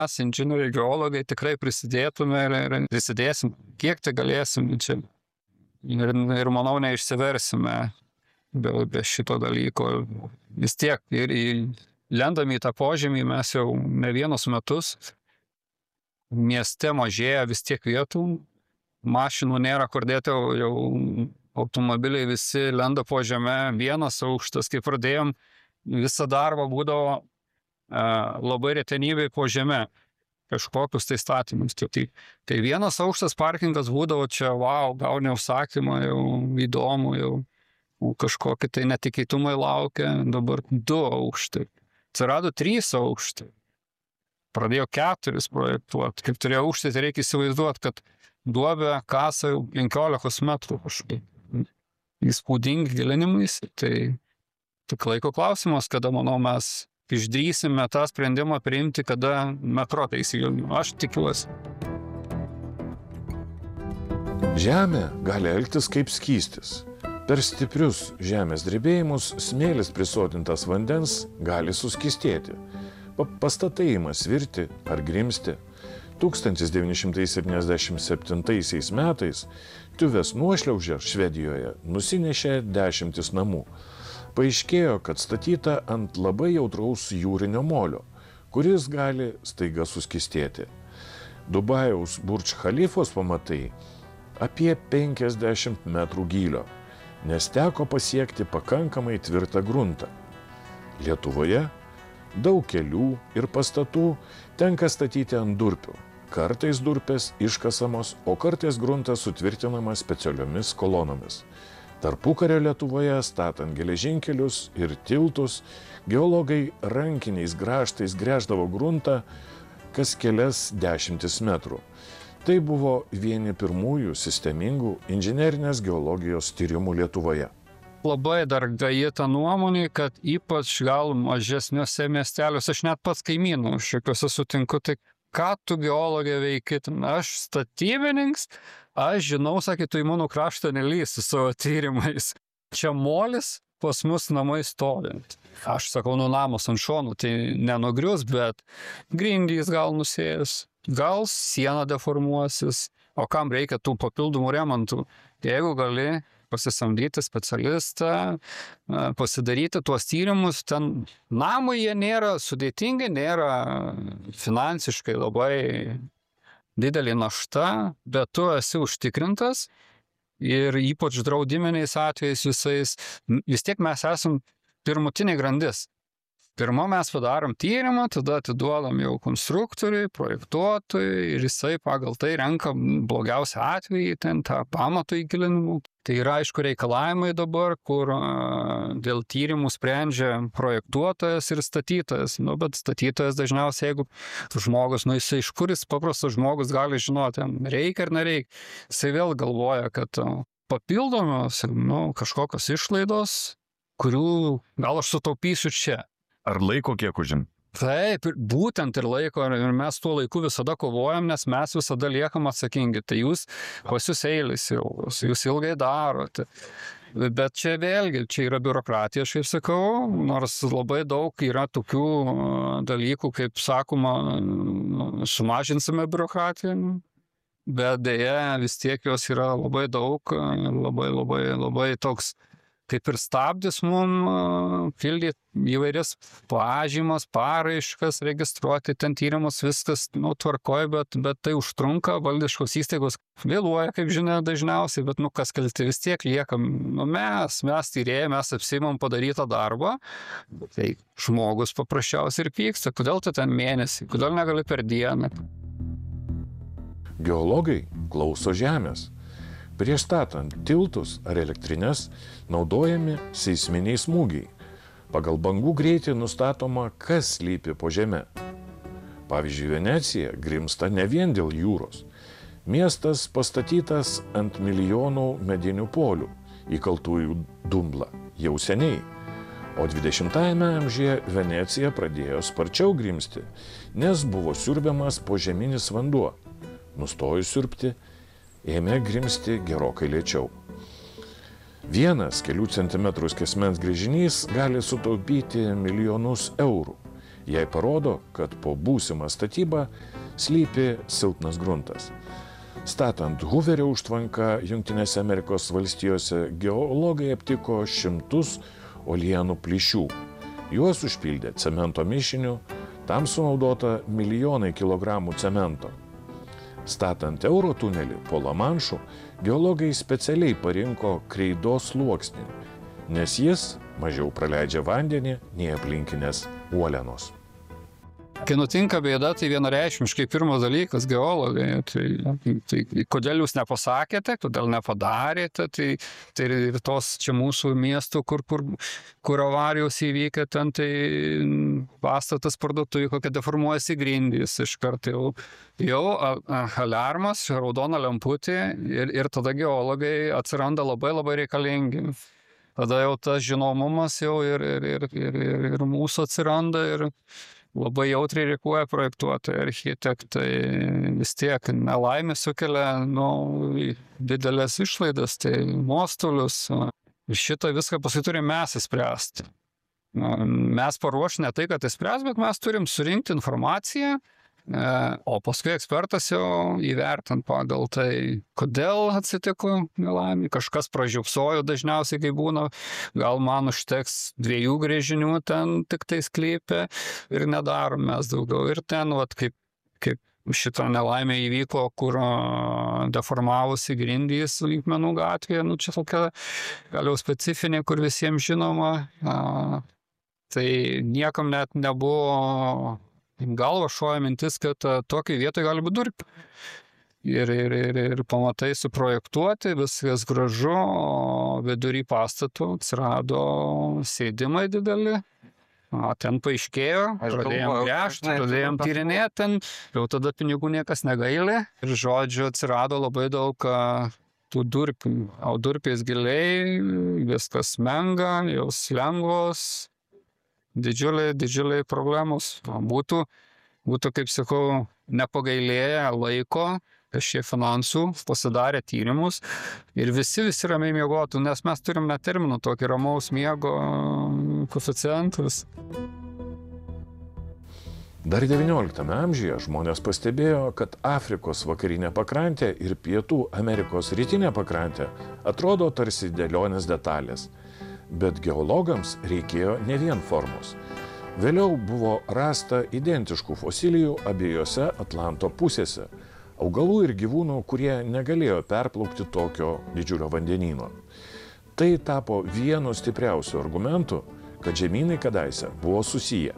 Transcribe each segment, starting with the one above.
mes, inžinieriai, geologai, tikrai prisidėtume ir prisidėsim, kiek tai galėsim čia. Ir manau, neišsiversime be šito dalyko. Vis tiek ir lendami į tą požemį mes jau ne vienus metus. Mieste mažėja vis tiek vietų, mašinų nėra kur dėti, jau automobiliai visi lenda po žeme, vienas aukštas, kai pradėjom, visą darbą būdavo labai retenybė po žeme, kažkokius tai statymus. Tai vienas aukštas parkingas būdavo čia, wow, gauni užsakymą, jau įdomu, jau kažkokie tai netikėtumai laukia, dabar 2 aukštai. Atsirado 3 aukštai. Pradėjo 4 projektuoti. Kaip turėjo aukštį, tai reikia įsivaizduoti, kad duobė kasa jau 15 metrų kažkaip. Įspūdingi gilinimais. Tai tik laiko klausimas, kada, manau, mes išdrįsime tą sprendimą priimti, kada metro tai įsigilinimu. Aš tikiuosi. Žemė gali elgtis kaip skystis. Per stiprius žemės drebėjimus smėlis prisotintas vandens gali suskystėti. Pastatai ima svirti ar grimsti. 1977 metais Tuvės nuošliauža Švedijoje nusinešė 10 namų. Paaiškėjo, kad statyta ant labai jautraus jūrinio molio, kuris gali staiga suskystėti. Dubajaus Burj Khalifos pamatai apie 50 metrų gylio, nes teko pasiekti pakankamai tvirtą gruntą. Lietuvoje daug kelių ir pastatų tenka statyti ant durpių. Kartais durpės iškasamos, o kartais gruntas sutvirtinamas specialiomis kolonomis. Tarpukario Lietuvoje, statant geležinkelius ir tiltus, geologai rankiniais grąžtais gręždavo gruntą kas kelias 10 metrų. Tai buvo vieni pirmųjų sistemingų inžinerinės geologijos tyrimų Lietuvoje. Labai dar gaji ta nuomonė, kad ypač gal mažesniuose miesteliuose, aš net pats kaimynų šiokiuose sutinku, tai ką tu geologė veikit? Aš statybininkas, aš žinau, sakė, tu į mano kraštą nelysi savo tyrimais. Čia molis pas mus namai stovint. Aš sakau, namas ant šonų, tai nenugrius, bet grindys gal nusės, gal siena deformuosis, o kam reikia tų papildomų remontų? Jeigu gali pasisamdyti specialistą, pasidaryti tuos tyrimus, ten namai jie nėra sudėtingi, nėra finansiškai labai didelė našta, bet tu esi užtikrintas ir ypač draudiminiais atvejais visais, vis tiek mes esam pirmutinė grandis. Pirma mes padarom tyrimą, tada atiduodam jau konstruktoriui, projektuotojui ir jisai pagal tai renka blogiausią atvejį, ten tą pamato įgilinimų. Tai yra, aišku, reikalavimai dabar, kur dėl tyrimų sprendžia projektuotojas ir statytojas. Bet statytojas dažniausiai, jeigu žmogus, jisai iš kur jis paprastas žmogus gali žinoti, reikia ar nereikia. Jisai vėl galvoja, kad papildomos kažkokios išlaidos, kurių gal aš sutaupysiu čia. Ar laiko kiek užim? Taip, būtent ir laiko, ir mes tuo laiku visada kovojam, nes mes visada liekam atsakingi. Tai jūs pas jūs eilis jau, jūs ilgai darote. Bet čia vėlgi, čia yra biurokratija, aš kaip sakau, nors labai daug yra tokių dalykų, kaip sakoma, sumažinsime biurokratiją, bet dėja vis tiek jos yra labai daug, labai toks kaip ir stabdis mum pildyti įvairias pažymas, paraiškas, registruoti ten tyrimus, viskas tvarkoj, bet tai užtrunka, valdiškos įstaigos vėluoja, kaip žinia, dažniausiai, bet kas kalti vis tiek liekam. Mes tyrėjai, mes apsiimam padarytą darbą, tai žmogus paprasčiausiai ir pyksta, kodėl tu ten mėnesį, kodėl negali per dieną. Geologai klauso žemės. Prieš statant tiltus ar elektrinės naudojami seisminiai smūgiai. Pagal bangų greitį nustatoma, kas slypi po žeme. Pavyzdžiui, Venecija grimsta ne vien dėl jūros. Miestas pastatytas ant milijonų medinių polių, įkaltų į dumblą, jau seniai. O 20-ajame amžiuje Venecija pradėjo sparčiau grimsti, nes buvo siurbiamas požeminis vanduo. Nustojus siurbti, ėmė grimsti gerokai lėčiau. Vienas kelių centimetrų skersmens gręžinys gali sutaupyti milijonus eurų. Jai parodo, kad po būsimą statybą slypi silpnas gruntas. Statant Hooverio užtvanką Jungtinėse Amerikos valstijose, geologai aptiko šimtus uolienų plyšių. Juos užpildė cemento mišiniu, tam sunaudota milijonai kilogramų cemento. Statant Euro tunelį po Lamanšu, geologai specialiai parinko kreidos sluoksnį, nes jis mažiau praleidžia vandenį nei aplinkinės uolienos. Kai nutinka bėda, tai vienareikšmiškai pirmas dalykas geologai. Tai kodėl jūs nepasakėte, kodėl nepadarėte, tai ir tos čia mūsų miestų, kur avarijos įvykia, ten tai pastatas parduotuvė, kokia deformuojasi grindys, iš karto jau alarmas, raudona lemputė ir tada geologai atsiranda labai reikalingi. Tada jau tas žinomumas jau ir mūsų atsiranda ir labai jautriai reaguoja projektuotojai, architektai, vis tiek nelaimė sukelia didelės išlaidas, tai nuostolius. Šitą viską paskui turim mes įspręsti. Mes paruošę ne tai, kad įspręs, bet mes turim surinkti informaciją, o paskui ekspertas jau įvertint pagal tai, kodėl atsitiko nelaimė. Kažkas pražiopsojo dažniausiai, kai būna, gal man užteks 2 gręžinių ten tik tai sklype ir nedarom mes daugiau. Ir ten, kaip šitą nelaimę įvyko, kur deformavosi grindys Linkmenų gatvėje, čia tokia gal jau specifinė, kur visiems žinoma, tai niekam net nebuvo galva šoja mintis, kad tokiai vietoje gali būti durpių. Ir pamatai suprojektuoti, viskas gražu, o vidury pastatų atsirado sėdimai dideli. Ten paaiškėjo, pradėjom gręžti, pradėjom tyrinėti ten, jau tada pinigų niekas negailė. Ir žodžiu, atsirado labai daug tų durpių, o durpės giliai, viskas menga, jos lengvos. Didžiuliai problemos. Būtų, kaip sakau, nepagailėję laiko, kažkiek finansų, pasidarė tyrimus ir visi ramiai miegotų, nes mes turim net terminą tokį ramaus miego koeficientus. Dar XIX amžiuje žmonės pastebėjo, kad Afrikos vakarinė pakrantė ir Pietų Amerikos rytinė pakrantė atrodo tarsi dėlionės detalės. Bet geologams reikėjo ne vien formos. Vėliau buvo rasta identiškų fosilijų abiejose Atlanto pusėse, augalų ir gyvūnų, kurie negalėjo perplaukti tokio didžiulio vandenyno. Tai tapo vienu stipriausių argumentų, kad žemynai kadaise buvo susiję.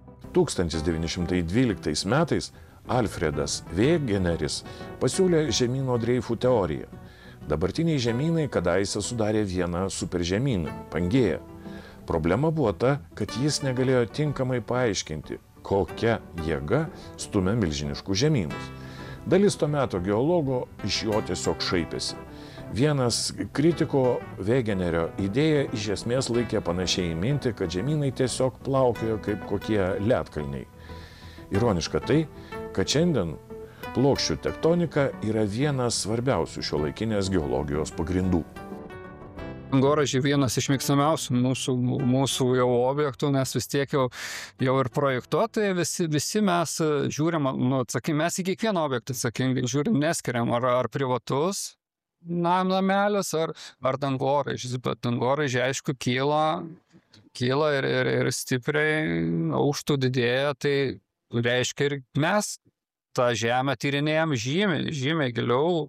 1912 metais Alfredas Wegeneris pasiūlė žemyno dreifų teoriją. Dabartiniai žemynai kadaise sudarė vieną superžemyną – Pangėją. Problema buvo ta, kad jis negalėjo tinkamai paaiškinti, kokia jėga stumia milžiniškus žemynus. Dalis to meto geologų iš jo tiesiog šaipėsi. Vienas kritiko Wegenerio idėją iš esmės laikė panašiai į mintį, kad žemynai tiesiog plaukiojo kaip kokie ledkalniai. Ironiška tai, kad šiandien plokščių tektonika yra vienas svarbiausių šiuolaikinės geologijos pagrindų. Dangoraižiai vienas iš mėgstamiausių mūsų jau objektų, nes vis tiek jau ir projektuotojai visi mes žiūrim, mes į kiekvieną objektą atsakingai žiūrim, neskiriam ar privatus namelis, ar dangoraižis, bet dangoraižiai aišku kyla ir stipriai aukštų didėja, tai reiškia ir mes tą žemę tyrinėjam žymiai giliau,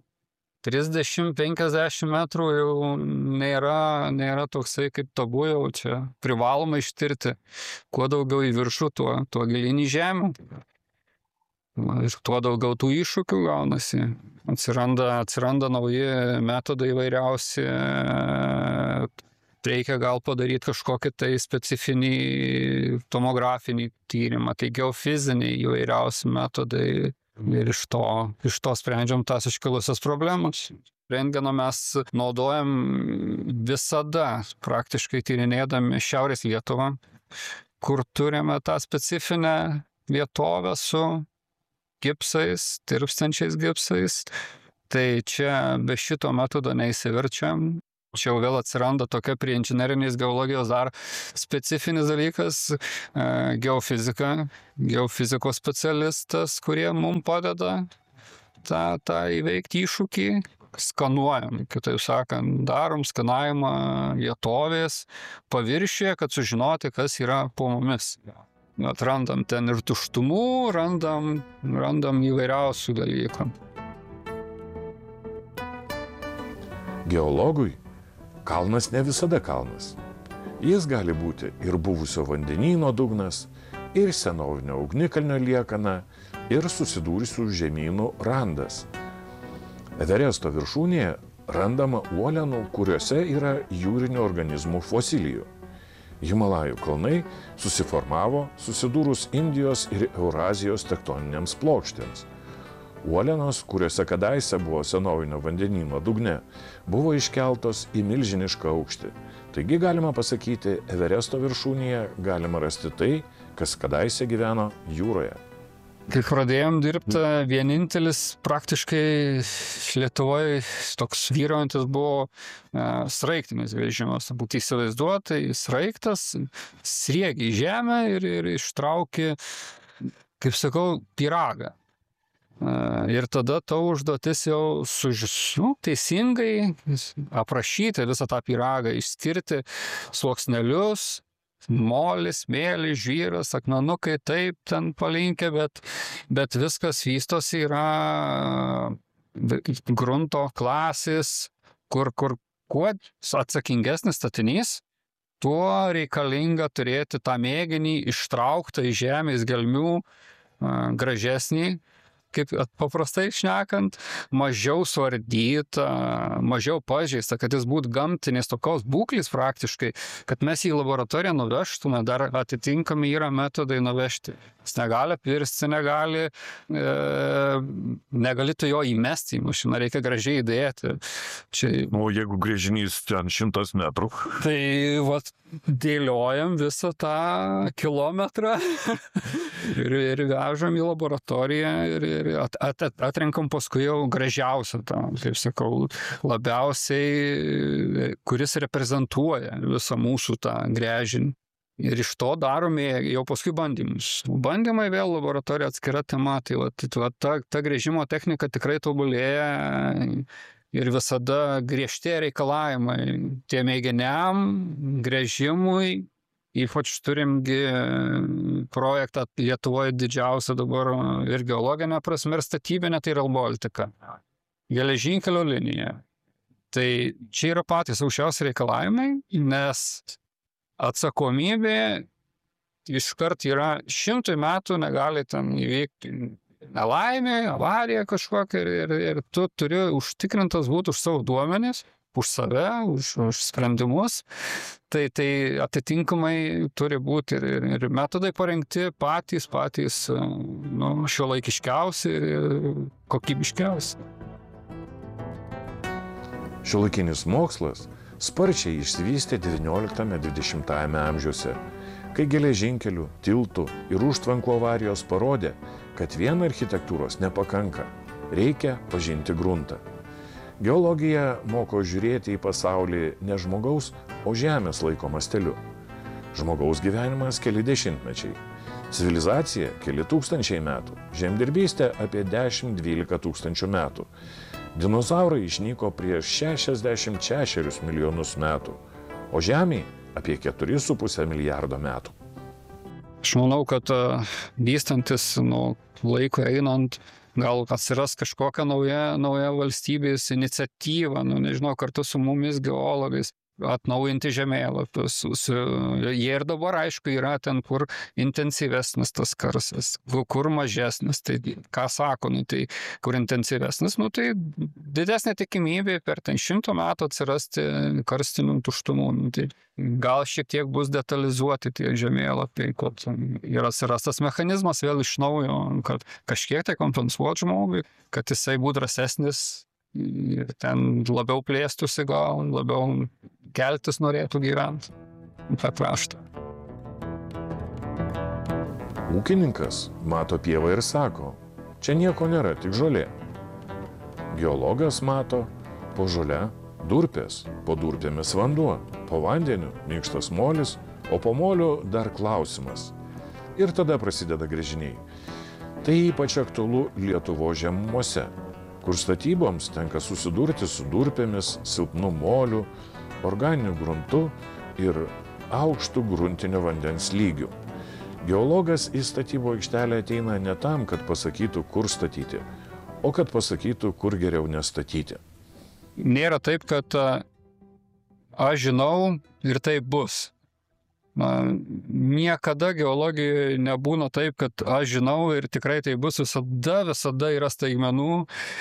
30-50 metrų jau nėra toksai kaip tabu, jau čia privaloma ištirti, kuo daugiau į viršų, tuo gilyn į žemę. Ir tuo daugiau tų iššūkių gaunasi. Atsiranda nauji metodai įvairiausi, reikia gal padaryti kažkokį tai specifinį tomografinį tyrimą, tai geofiziniai įvairiausi metodai ir iš to sprendžiam tas iškilusias problemas. Rentgeną mes naudojam visada, praktiškai tyrinėdami Šiaurės Lietuvą, kur turime tą specifinę vietovę su gipsais, tirpstančiais gipsais. Tai čia be šito metodo neįsiverčiam. Čia jau vėl atsiranda tokia prie inžinerinės geologijos dar specifinis dalykas, geofizika, geofizikos specialistas, kurie mums padeda tą įveikti iššūkį. Skanuojam, kitaip sakant, darom skanavimą vietovės paviršiuje, kad sužinoti, kas yra po mumis. Atrandam ten ir tuštumų, randam įvairiausių dalykų. Geologui kalnas ne visada kalnas. Jis gali būti ir buvusio vandenyno dugnas, ir senovinio ugnikalnio liekana, ir susidūrusių žemynų randas. Everesto viršūnėje randama uolienų, kuriuose yra jūrinių organizmų fosilijų. Himalajų kalnai susiformavo susidūrus Indijos ir Eurazijos tektoninėms plokštėms. Uolienos, kuriuose kadaise buvo senovinio vandenyno dugne, buvo iškeltos į milžinišką aukštį. Taigi galima pasakyti, Everesto viršūnėje galima rasti tai, kas kadaise gyveno jūroje. Kai pradėjom dirbti, vienintelis praktiškai Lietuvoje toks vyraujantis buvo sraigtinis gręžimas. Būtų įsivaizduoti, sraigtas sriegi į žemę ir ištraukė, kaip sakau, pyragą. Ir tada ta užduotis jau teisingai aprašyti visą tą pyragą, išskirti sluoksnelius, molis, smėlis, žvyras, akmenukai, taip ten palinkę, bet viskas vystosi yra grunto klasės, kur kuo atsakingesnis statinys, tuo reikalinga turėti tą mėginį ištrauktą iš žemės gelmių gražesnį, kaip paprastai šnekant, mažiau suardyta, mažiau pažeista, kad jis būtų gamtinės tokios būklės praktiškai, kad mes į laboratoriją nuvežtume, dar atitinkami yra metodai nuvežti. Jis negali pirsti, negali tu jo įmesti į mašiną, reikia gražiai įdėti. O jeigu gręžinys ten 100 metrų? Tai vat, dėliojam visą tą kilometrą ir vežam į laboratoriją ir atrenkam paskui jau gražiausią tą, kaip sakau, labiausiai, kuris reprezentuoja visą mūsų tą gręžinį. Ir iš to darome jau paskui bandymus. Bandymai vėl laboratorija atskira tema, tai ta gręžimo technika tikrai tobulėja ir visada griežtėja reikalavimai tiem mėginiam, gręžimui. Ypač turimgi projektą Lietuvoje didžiausią dabar ir geologinę prasme, ir statybinę, tai Rail Baltica. Geležinkelio linija. Tai čia yra patys aukščiausi reikalavimai, nes atsakomybė iškart yra 100 metų negali ten įvykti nelaimė, avarija kažkokia ir tu turi užtikrintas būti už savo duomenis, už save, už sprendimus, tai atitinkamai turi būti ir metodai parengti patys šiuolaikiškiausi ir kokybiškiausi. Šiuolaikinis mokslas sparčiai išsivystė XIX–XX amžiuose, kai geležinkelių, tiltų ir užtvankų avarijos parodė, kad vien architektūros nepakanka, reikia pažinti gruntą. Geologija moko žiūrėti į pasaulį ne žmogaus, o žemės laiko masteliu. Žmogaus gyvenimas keli dešimtmečiai, civilizacija keli tūkstančiai metų, žemdirbystė apie 10–12 tūkstančių metų. Dinozaurai išnyko prieš 66 milijonus metų, o Žemė apie 4,5 milijardo metų. Aš manau, kad vystantis laiko einant, gal atsiras kažkokia nauja valstybės iniciatyva, nežinau, kartu su mumis geologais, atnaujinti žemėlapius. Jie ir dabar, aišku, yra ten, kur intensyvesnis tas karstas, kur mažesnis. Tai ką sako, tai kur intensyvesnis, tai didesnė tikimybė per 100 metų atsirasti karstinių tuštumų. Tai gal šiek tiek bus detalizuoti tie žemėlapiai, kad ir atsiras tas mechanizmas vėl iš naujo, kad kažkiek tai kompensuoti žmogui, kad jisai būtų drąsesnis ir ten labiau plėstųsi, gal labiau keltis norėtų gyventi tą kraštą. Ūkininkas mato pievą ir sako, čia nieko nėra, tik žolė. Geologas mato, po žole Durpės, po durpėmis vanduo, po vandeniu minkštas molis, o po moliu dar klausimas. Ir tada prasideda gręžiniai. Tai ypač aktualu Lietuvos žemumose, kur statyboms tenka susidurti su durpėmis, silpnu moliu, organiniu gruntu ir aukštu gruntinio vandens lygiu. Geologas į statybų aikštelę ateina ne tam, kad pasakytų, kur statyti, o kad pasakytų, kur geriau nestatyti. Nėra taip, kad aš žinau ir taip bus. Niekada geologijoje nebūna taip, kad aš žinau ir tikrai tai bus, visada yra staigmenų.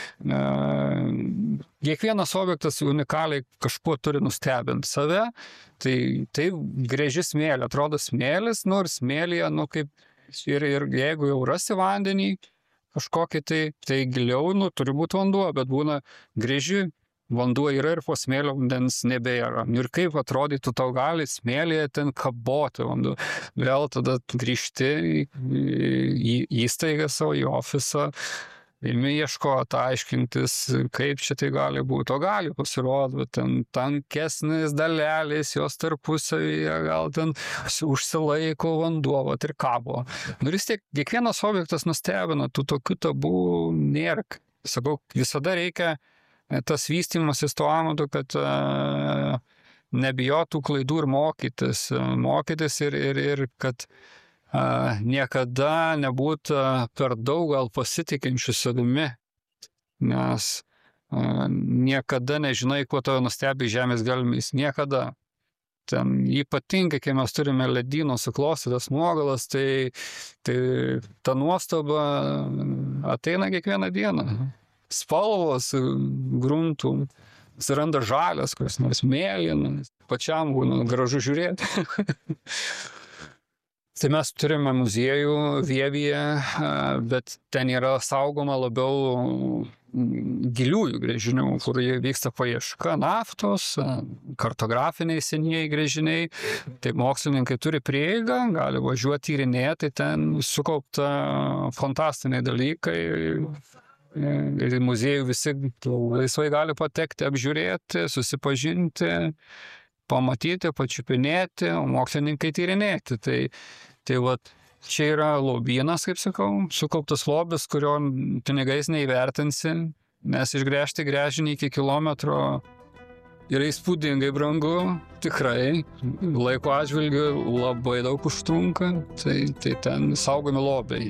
Kiekvienas objektas unikaliai kažkuo turi nustebinti save, tai gręži smėlį, atrodo smėlis, nors smėlyje, kaip ir jeigu jau rasi vandenį kažkokį, tai giliau, turi būti vanduo, bet būna gręži. Vanduo yra ir po smėlio vandens nebėra. Ir kaip atrodytų, tau gali smėlyje ten kaboti vanduo. Vėl tada grįžti į įstaigą savo, į ofisą, imi ieškoti, aiškintis, kaip šitai gali būti. O gali pasirodyti, bet ten tankesnis dalelės, jos tarpusavyje, gal ten užsilaiko vanduo, ir kabo. Ir vis tiek, kiekvienas objektas nustebina, tų tokių tabų nėra. Sakau, visada reikia tas vystymasis to amato, kad nebijotų klaidų ir mokytis ir kad niekada nebūtų per daug gal pasitikinčių savimi, nes niekada nežinai, kuo tave nustebi žemės gelmės, niekada. Ten ypatingai, kai mes turime ledyno suklostytas nuogalas, tai ta nuostaba ateina kiekvieną dieną. Spalvos gruntų, atsiranda žalias, kuris nors mėlynas, pačiam būna gražu žiūrėti. Tai mes turime muziejų Vievyje, bet ten yra saugoma labiau giliųjų gręžinių, kur vyksta paieška naftos, kartografiniai senieji gręžiniai. Tai mokslininkai turi prieigą, gali važiuoti tyrinėti, ten sukaupta fantastiniai dalykai. Ir muziejų visi laisvai gali patekti, apžiūrėti, susipažinti, pamatyti, pačiupinėti, o mokslininkai tyrinėti. Tai čia yra lobynas, kaip sakau, sukauptas lobis, kurio pinigais neįvertinsi, nes išgręžti gręžinį iki kilometro yra įspūdingai brangu, tikrai, laiko atžvilgiu labai daug užtrunka, tai ten saugomi lobiai.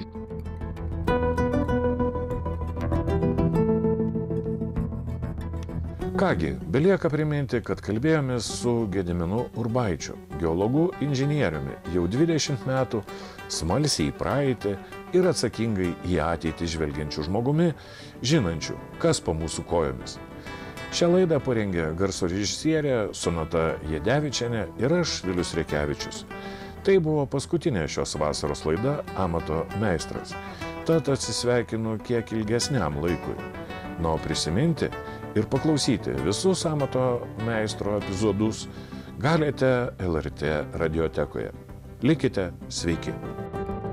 Kągi, belieka priminti, kad kalbėjomės su Gediminu Urbaičiu, geologu inžinieriumi, jau 20 metų, smalsiai į praeitį ir atsakingai į ateitį žvelgiančių žmogumi, žinančių, kas po mūsų kojomis. Šią laidą parengė garso režisierė Sonata Jadevičienė ir aš, Vilius Rekevičius. Tai buvo paskutinė šios vasaros laida Amato meistras. Tad atsisveikinu kiek ilgesniam laikui. O prisiminti ir paklausyti visus Amato meistro epizodus galite LRT radiotekoje. Likite sveiki.